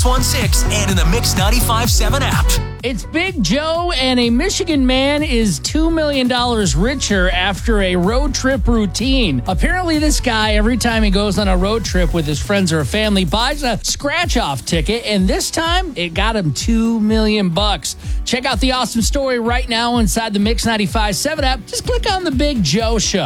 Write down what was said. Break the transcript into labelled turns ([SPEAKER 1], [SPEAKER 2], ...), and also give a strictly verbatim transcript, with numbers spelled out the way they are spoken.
[SPEAKER 1] one six and in the Mix ninety-five point seven app.
[SPEAKER 2] It's Big Joe, and a Michigan man is two million dollars richer after a road trip routine. Apparently, this guy, every time he goes on a road trip with his friends or family, buys a scratch-off ticket, and this time, it got him two million bucks. Check out the awesome story right now inside the Mix ninety-five point seven app. Just click on the Big Joe Show.